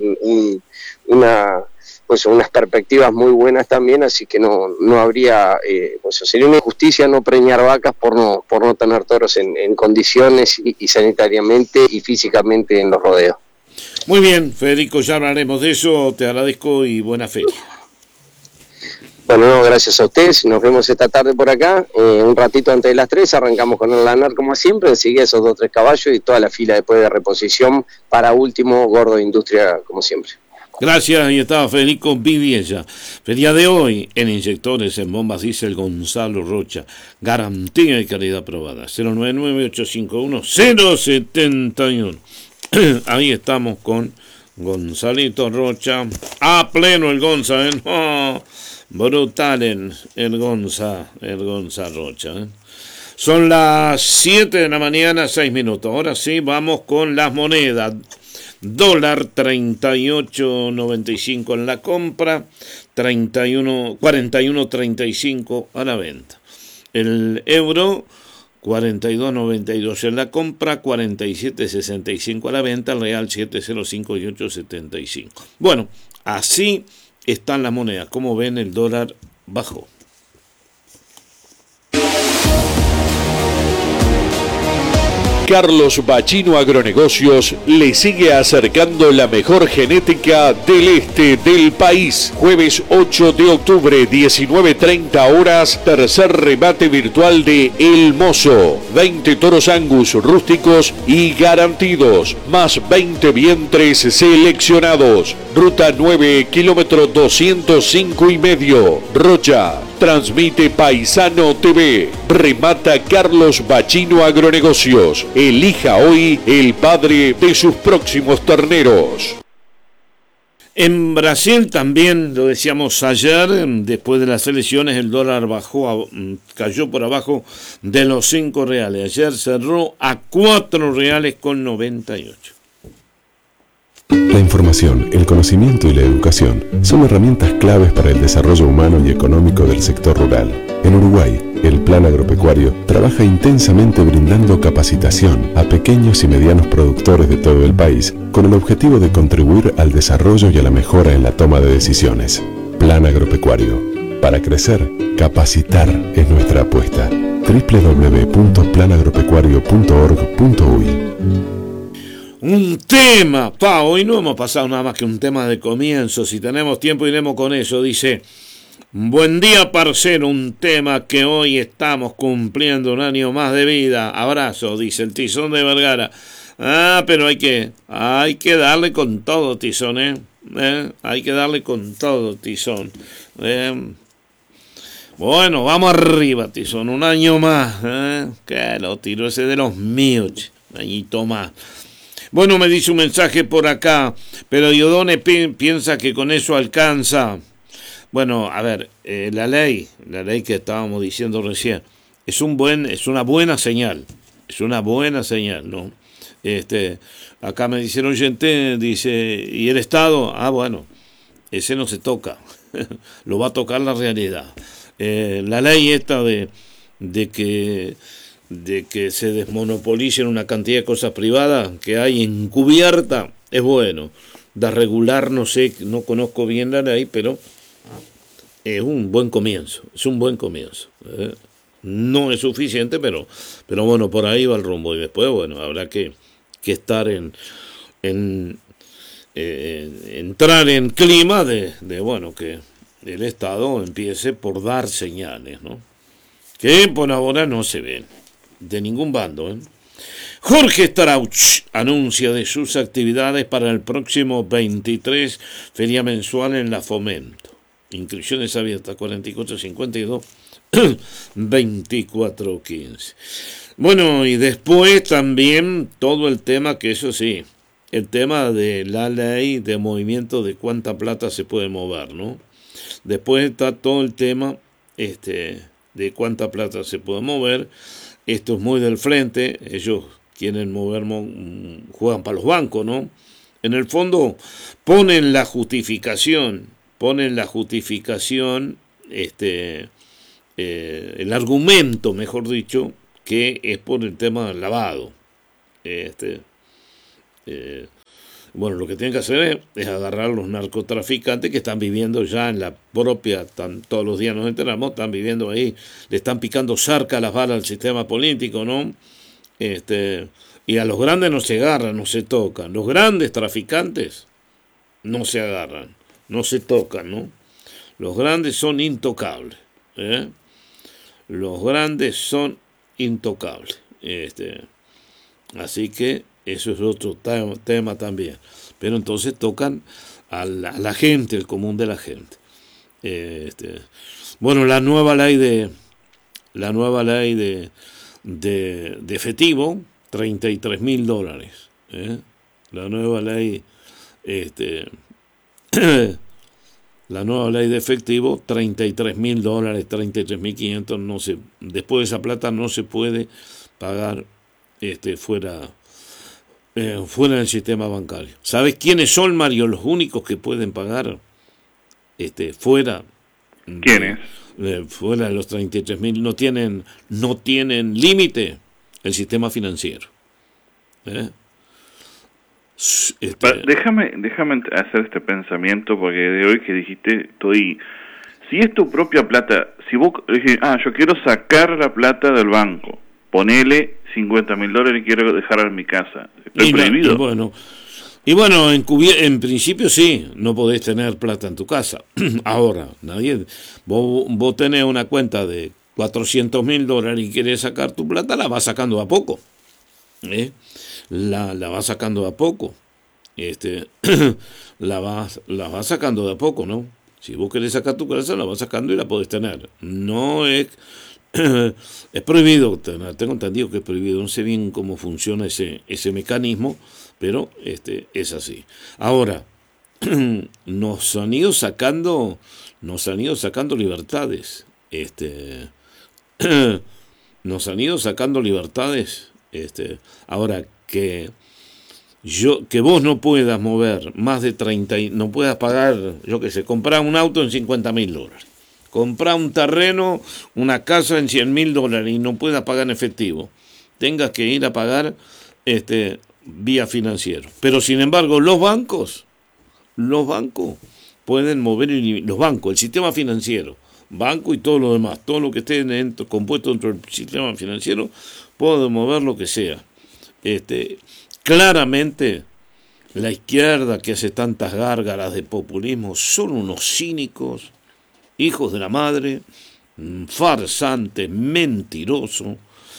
unas perspectivas muy buenas también, así que no habría, sería una injusticia no preñar vacas por no tener toros en condiciones y sanitariamente y físicamente en los rodeos. Muy bien, Federico, ya hablaremos de eso, te agradezco y buena feria. Bueno, no, gracias a ustedes, nos vemos esta tarde por acá, un ratito antes de las 3, arrancamos con el lanar como siempre, sigue esos 2 o 3 caballos y toda la fila después de reposición, para último, Gordo de Industria como siempre. Gracias, ahí estaba Federico Vidiella. Feria de hoy en inyectores, en bombas diésel Gonzalo Rocha, garantía y calidad probada, 099-851-071. Ahí estamos con Gonzalito Rocha, a pleno el Gonza, oh, brutal el Gonza Rocha. Son las 7 de la mañana, 6 minutos. Ahora sí, vamos con las monedas. Dólar 38.95 en la compra, 41.35 a la venta. El euro 42.92 en la compra, 47.65 a la venta, el real 7.05 y 8.75. Bueno, así están las monedas. Como ven, el dólar bajó. Carlos Bachino Agronegocios le sigue acercando la mejor genética del este del país. Jueves 8 de octubre, 19:30 horas, tercer remate virtual de El Mozo. 20 toros Angus rústicos y garantidos, más 20 vientres seleccionados. Ruta 9, kilómetro 205,5. Rocha. Transmite Paisano TV. Remata Carlos Bachino Agronegocios. Elija hoy el padre de sus próximos terneros. En Brasil también, lo decíamos ayer, después de las elecciones el dólar cayó por abajo de los 5 reales. Ayer cerró a 4 reales con 98. La información, el conocimiento y la educación son herramientas claves para el desarrollo humano y económico del sector rural. En Uruguay, el Plan Agropecuario trabaja intensamente brindando capacitación a pequeños y medianos productores de todo el país con el objetivo de contribuir al desarrollo y a la mejora en la toma de decisiones. Plan Agropecuario. Para crecer, capacitar es nuestra apuesta. www.planagropecuario.org.uy. Un tema, hoy no hemos pasado nada más que un tema de comienzo, si tenemos tiempo iremos con eso, dice, buen día parcero, un tema que hoy estamos cumpliendo un año más de vida, abrazo, dice el Tizón de Vergara, pero hay que darle con todo, Tizón, hay que darle con todo, Tizón, bueno, vamos arriba, Tizón, un año más, que lo tiró ese de los míos, añito más. Bueno, me dice un mensaje por acá, pero Diodone piensa que con eso alcanza. Bueno, a ver, la ley que estábamos diciendo recién, es una buena señal, ¿no? Acá me dice el oyente, dice, ¿y el Estado? Bueno, ese no se toca, lo va a tocar la realidad. La ley esta de que se desmonopolicen una cantidad de cosas privadas que hay encubierta, es bueno. De regular, no sé, no conozco bien la ley, pero es un buen comienzo, No es suficiente, pero bueno, por ahí va el rumbo. Y después, bueno, habrá que estar entrar en clima de bueno, que el Estado empiece por dar señales, ¿no? Que por ahora no se ven de ningún bando. Jorge Strauch anuncia de sus actividades para el próximo 23, feria mensual en la Fomento. Inscripciones abiertas 4452 2415. Bueno, y después también todo el tema, que eso sí, el tema de la ley de movimiento de cuánta plata se puede mover, ¿no? Después está todo el tema de cuánta plata se puede mover. Esto es muy del frente, ellos quieren mover, juegan para los bancos, ¿no? En el fondo ponen la justificación, el argumento, mejor dicho, que es por el tema del lavado. Bueno, lo que tienen que hacer es agarrar a los narcotraficantes que están viviendo ya en la propia, todos los días nos enteramos, están viviendo ahí, le están picando cerca las balas al sistema político, ¿no? Y a los grandes no se agarran, no se tocan. Los grandes traficantes no se agarran, no se tocan, ¿no? Los grandes son intocables, ¿eh? Los grandes son intocables. Así que eso es otro tema también. Pero entonces tocan a la gente, el común de la gente. Bueno, la nueva ley de efectivo, $33.000. La nueva ley, la nueva ley de efectivo, $33.000, $33.500, no sé. Después de esa plata no se puede pagar fuera del sistema bancario. ¿Sabes quiénes son, Mario, los únicos que pueden pagar fuera? ¿Quiénes? Fuera de los 33.000, no tienen límite, el sistema financiero. Déjame hacer este pensamiento, porque de hoy que dijiste, si es tu propia plata, si vos dices, yo quiero sacar la plata del banco, ponele $50.000 y quiero dejarla en mi casa, ¿estoy prohibido? Y bueno, en principio sí, no podés tener plata en tu casa. Ahora, vos tenés una cuenta de $400.000 y quieres sacar tu plata, la vas sacando a poco. La vas sacando a poco. La vas sacando de a poco, ¿no? Si vos querés sacar tu casa, la vas sacando y la podés tener. No es... es prohibido, tengo entendido que es prohibido, no sé bien cómo funciona ese mecanismo, pero es así. Ahora, nos han ido sacando libertades, nos han ido sacando libertades, ahora que vos no puedas mover más de 30, no puedas pagar, yo qué sé, comprar un auto en $50.000, comprar un terreno, una casa en $100.000 y no puedas pagar en efectivo, tengas que ir a pagar vía financiero. Pero sin embargo, los bancos pueden mover, los bancos, el sistema financiero, banco y todo lo demás, todo lo que esté compuesto dentro del sistema financiero, pueden mover lo que sea. Claramente, la izquierda que hace tantas gárgaras de populismo son unos cínicos, hijos de la madre, farsantes, mentirosos,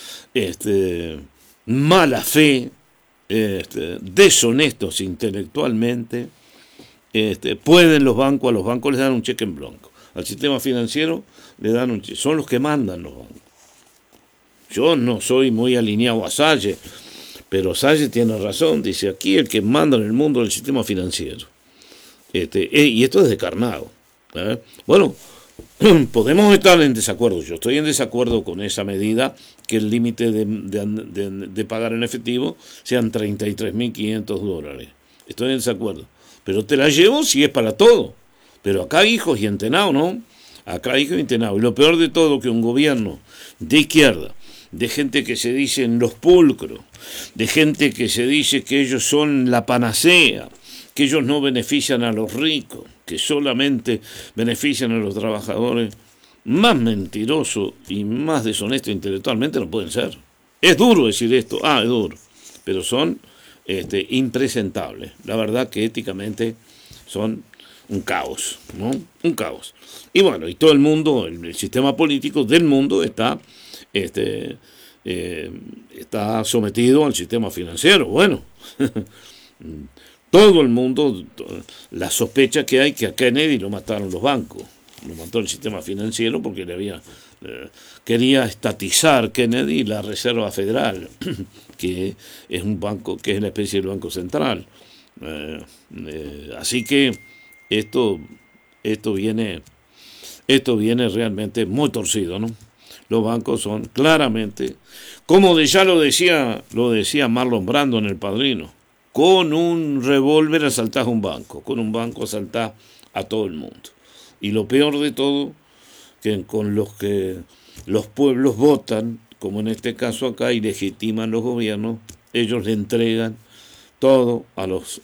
mala fe, deshonestos intelectualmente. Pueden a los bancos les dan un cheque en blanco, al sistema financiero le dan un cheque, son los que mandan los bancos. Yo no soy muy alineado a Salle, pero Salle tiene razón, dice, aquí el que manda en el mundo es el sistema financiero. Y esto es descarnado. Bueno, podemos estar en desacuerdo, yo estoy en desacuerdo con esa medida, que el límite de pagar en efectivo sean $33.500. Estoy en desacuerdo, pero te la llevo si es para todo. Pero acá hay hijos y entenados, ¿no? Acá hay hijos y entenados. Y lo peor de todo, que un gobierno de izquierda, de gente que se dicen los pulcros, de gente que se dice que ellos son la panacea, que ellos no benefician a los ricos, que solamente benefician a los trabajadores, más mentiroso y más deshonesto intelectualmente no pueden ser. Es duro decir esto, es duro, pero son impresentables. La verdad que éticamente son un caos, ¿no? Un caos. Y bueno, y todo el mundo, el sistema político del mundo está sometido al sistema financiero. Bueno, todo el mundo, la sospecha que hay que a Kennedy lo mataron los bancos, lo mató el sistema financiero porque le quería estatizar Kennedy la Reserva Federal, que es un banco, que es una especie de banco central. Así que esto viene realmente muy torcido, ¿no? Los bancos son claramente, como ya lo decía Marlon Brando en El Padrino, con un revólver asaltás un banco, con un banco asaltás a todo el mundo. Y lo peor de todo, que con los que los pueblos votan, como en este caso acá, y legitiman los gobiernos, ellos le entregan todo a los